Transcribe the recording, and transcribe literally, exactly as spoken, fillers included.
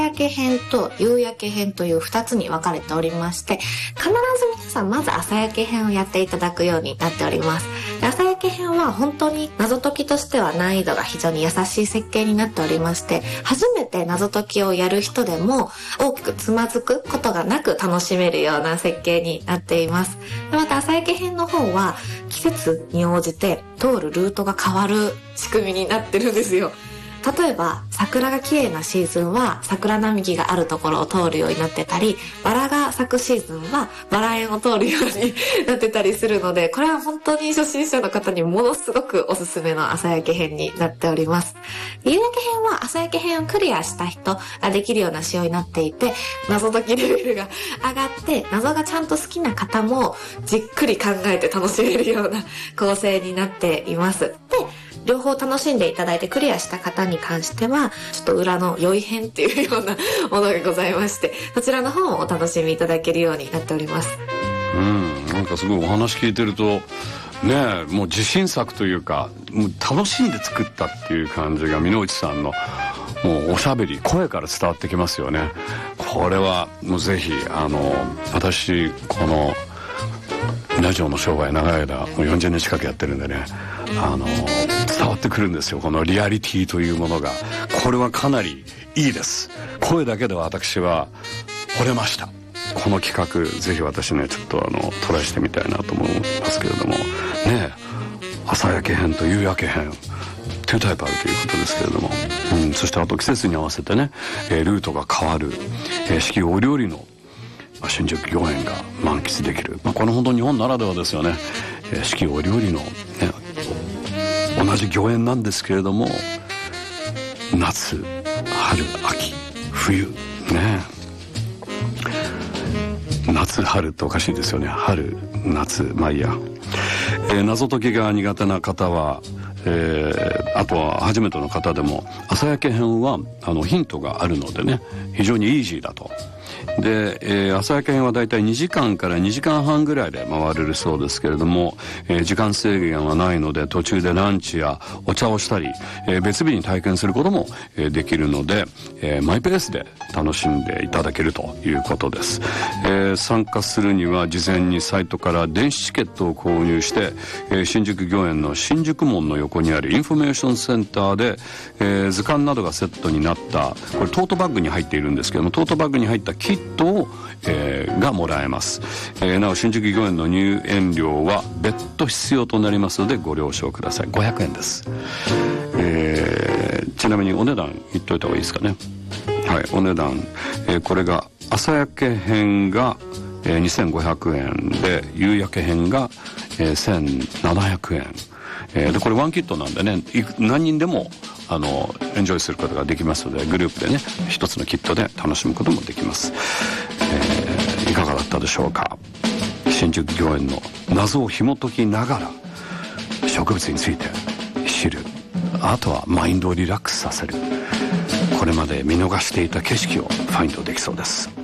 焼け編と夕焼け編というふたつに分かれておりまして、必ず皆さんまず朝焼け編をやっていただくようになっております。で、朝焼け編は本当に謎解きとしては難易度が非常に優しい設計になっておりまして、初めて謎解きをやる人でも大きくつまずくことがなく楽しめるような設計になっています。で、また朝焼け編の方は季節に応じて通るルートが変わる仕組みになってるんですよ。例えば桜が綺麗なシーズンは桜並木があるところを通るようになってたり、バラが咲くシーズンはバラ園を通るようになってたりするので、これは本当に初心者の方にものすごくおすすめの朝焼け編になっております。夕焼け編は朝焼け編をクリアした人ができるような仕様になっていて、謎解きレベルが上がって謎がちゃんと好きな方もじっくり考えて楽しめるような構成になっています。で、両方楽しんでいただいてクリアした方に関してはちょっと裏の良い編っていうようなものがございまして、そちらの方もお楽しみいただけるようになっております。 うん、なんかすごいお話聞いてるとねえ、もう自信作というか、もう楽しんで作ったっていう感じが箕内さんのもうおしゃべり声から伝わってきますよね。これはもうぜひあの私このラジオの商売長い間もうよんじゅうねん近くやってるんでね、あの伝わってくるんですよ、このリアリティというものが。これはかなりいいです。声だけでは私は惚れました。この企画ぜひ私ねちょっとあのトライしてみたいなと思いますけれどもね、朝焼け編と夕焼け編というタイプあるということですけれども、うん、そしてあと季節に合わせてね、えー、ルートが変わる、えー、四季折々の新宿御苑が満喫できる、まあ、この本当日本ならではですよね。えー、四季折々の、ね、同じ御苑なんですけれども夏、春、秋、冬ね、夏春っておかしいですよね。春、夏、まあいいや、えー、謎解きが苦手な方は、えー、あとは初めての方でも朝焼け編はあのヒントがあるのでね、非常にイージーだと。で、えー、朝焼け編はだいたいにじかんからにじかんはんぐらいで回れるそうですけれども、えー、時間制限はないので途中でランチやお茶をしたり、えー、別日に体験することも、えー、できるので、えー、マイペースで楽しんでいただけるということです。えー、参加するには事前にサイトから電子チケットを購入して、えー、新宿御苑の新宿門の横にあるインフォメーションセンターで、えー、図鑑などがセットになったこれトートバッグに入っているんですけども、トートバッグに入ったキットを、えー、がもらえます。えー、なお新宿御苑の入園料は別途必要となりますのでご了承ください。ごひゃくえんです。えー、ちなみにお値段言っといた方がいいですかね。はい、お値段、えー、これが朝焼け編が、えー、にせんごひゃくえんで夕焼け編が、えー、せんななひゃくえん、えー、でこれワンキットなんでね、何人でもあのエンジョイすることができますので、グループでね一つのキットで楽しむこともできます。えー、いかがだったでしょうか。新宿御苑の謎を紐解きながら植物について知る、あとはマインドをリラックスさせる、これまで見逃していた景色をファインドできそうです。